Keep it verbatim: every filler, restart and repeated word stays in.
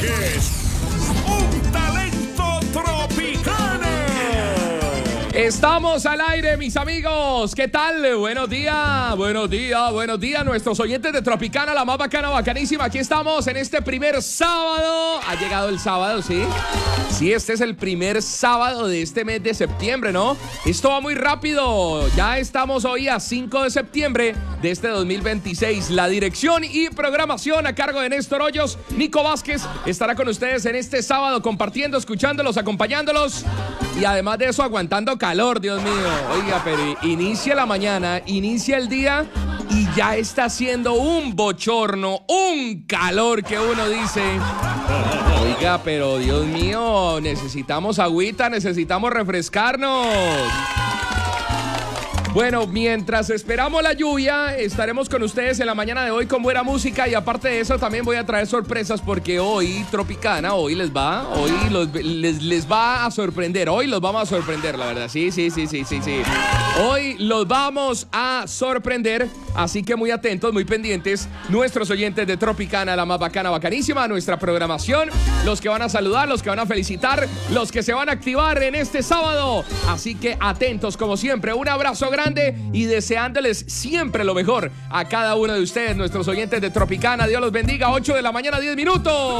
Vázquez, un talento tropicano. Estamos al aire, mis amigos. ¿Qué tal? Buenos días, buenos días, buenos días. Nuestros oyentes de Tropicana, la más bacana, bacanísima. Aquí estamos en este primer sábado. Ha llegado el sábado, ¿sí? Sí, este es el primer sábado de este mes de septiembre, ¿no? Esto va muy rápido. Ya estamos hoy a cinco de septiembre de este dos mil veintiséis. La dirección y programación a cargo de Néstor Hoyos. Nico Vázquez estará con ustedes en este sábado compartiendo, escuchándolos, acompañándolos y además de eso aguantando calor, Dios mío. Oiga, pero inicia la mañana, inicia el día y ya está haciendo un bochorno, un calor que uno dice... Oiga, pero Dios mío, necesitamos agüita, necesitamos refrescarnos. Bueno, mientras esperamos la lluvia, estaremos con ustedes en la mañana de hoy con buena música y aparte de eso también voy a traer sorpresas porque hoy Tropicana, hoy les va, hoy los, les, les va a sorprender, hoy los vamos a sorprender, la verdad, sí, sí, sí, sí, sí, sí. Hoy los vamos a sorprender, así que muy atentos, muy pendientes, nuestros oyentes de Tropicana, la más bacana, bacanísima, nuestra programación, los que van a saludar, los que van a felicitar, los que se van a activar en este sábado, así que atentos como siempre, un abrazo grande y deseándoles siempre lo mejor a cada uno de ustedes, nuestros oyentes de Tropicana. Dios los bendiga. ocho de la mañana, diez minutos.